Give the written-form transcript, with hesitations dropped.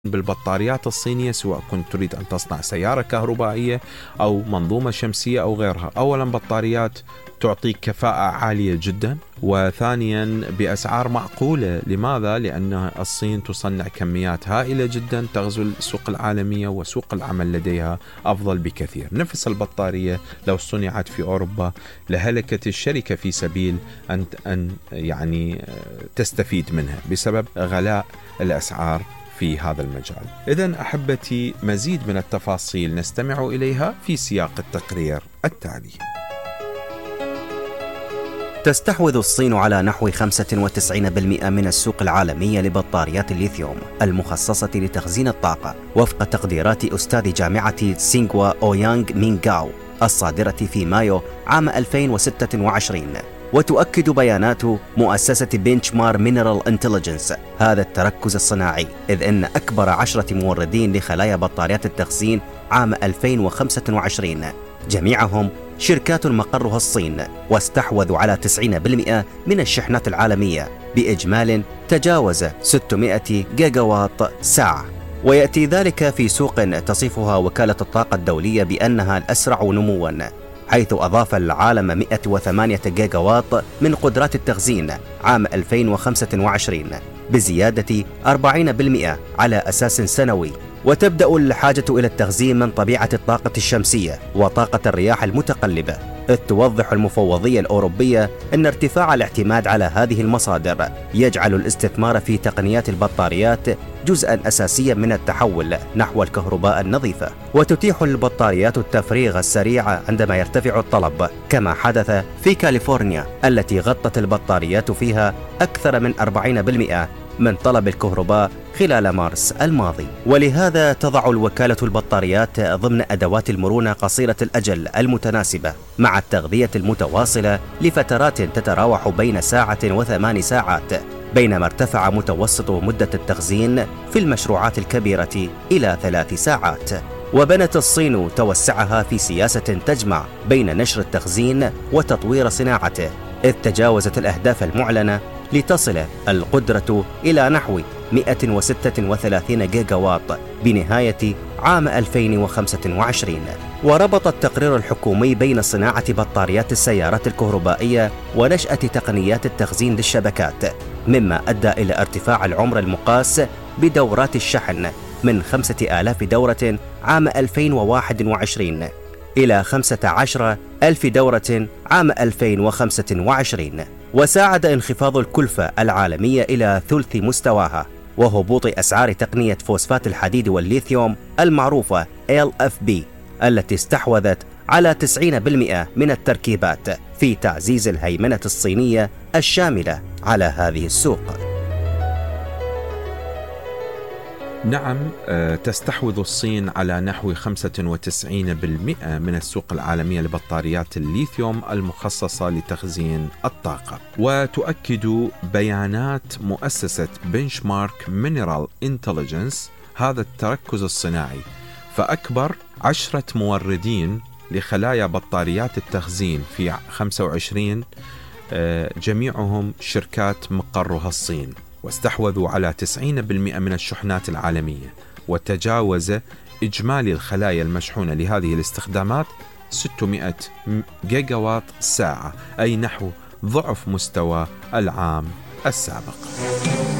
بالبطاريات الصينية، سواء كنت تريد أن تصنع سيارة كهربائية أو منظومة شمسية أو غيرها. أولا بطاريات تعطيك كفاءة عالية جدا، وثانيا بأسعار معقولة. لماذا؟ لأن الصين تصنع كميات هائلة جدا تغزو السوق العالمية، وسوق العمل لديها أفضل بكثير. نفس البطارية لو صنعت في أوروبا لهلكت الشركة في سبيل أن يعني تستفيد منها بسبب غلاء الأسعار في هذا المجال. إذن أحبتي، مزيد من التفاصيل نستمع إليها في سياق التقرير التالي. تستحوذ الصين على نحو 95% من السوق العالمي لبطاريات الليثيوم المخصصة لتخزين الطاقة، وفق تقديرات أستاذ جامعة سينغوا أويانغ مينغاو الصادرة في مايو عام 2026. وتؤكد بيانات مؤسسة بنشمار مينرال انتليجنس هذا التركز الصناعي، إذ أن أكبر 10 موردين لخلايا بطاريات التخزين عام 2025 جميعهم شركات مقرها الصين، واستحوذوا على 90% من الشحنات العالمية بإجمال تجاوز 600 جيجاوات ساعة. ويأتي ذلك في سوق تصفها وكالة الطاقة الدولية بأنها الأسرع نمواً، حيث أضاف العالم 108 جيجاوات من قدرات التخزين عام 2025 بزيادة 40% على أساس سنوي. وتبدأ الحاجة إلى التخزين من طبيعة الطاقة الشمسية وطاقة الرياح المتقلبة، إذ توضح المفوضية الأوروبية أن ارتفاع الاعتماد على هذه المصادر يجعل الاستثمار في تقنيات البطاريات جزءاً أساسياً من التحول نحو الكهرباء النظيفة. وتتيح البطاريات التفريغ السريع عندما يرتفع الطلب، كما حدث في كاليفورنيا التي غطت البطاريات فيها أكثر من 40% من طلب الكهرباء خلال مارس الماضي. ولهذا تضع الوكالة البطاريات ضمن أدوات المرونة قصيرة الأجل المتناسبة مع التغذية المتواصلة لفترات تتراوح بين ساعة و8 ساعات، بينما ارتفع متوسط مدة التخزين في المشروعات الكبيرة إلى 3 ساعات. وبنت الصين توسعها في سياسة تجمع بين نشر التخزين وتطوير صناعته، إذ تجاوزت الأهداف المعلنة لتصل القدرة إلى نحو 136 جيجاوات بنهاية عام 2025. وربط التقرير الحكومي بين صناعة بطاريات السيارات الكهربائية ونشأة تقنيات التخزين للشبكات، مما أدى إلى ارتفاع العمر المقاس بدورات الشحن من 5000 دورة عام 2021 إلى 15,000 دورة عام 2025. وساعد انخفاض الكلفة العالمية إلى ثلث مستواها، وهبوط أسعار تقنية فوسفات الحديد والليثيوم المعروفة LFP التي استحوذت على 90% من التركيبات في تعزيز الهيمنة الصينية الشاملة على هذه السوق. نعم، تستحوذ الصين على نحو 95% من السوق العالمية لبطاريات الليثيوم المخصصة لتخزين الطاقة. وتؤكد بيانات مؤسسة بنشمارك مينرال انتليجنس هذا التركز الصناعي، فأكبر 10 موردين لخلايا بطاريات التخزين في 25 جميعهم شركات مقرها الصين، واستحوذوا على 90% من الشحنات العالمية، وتجاوز إجمالي الخلايا المشحونة لهذه الاستخدامات 600 جيجاوات ساعة، أي نحو ضعف مستوى العام السابق.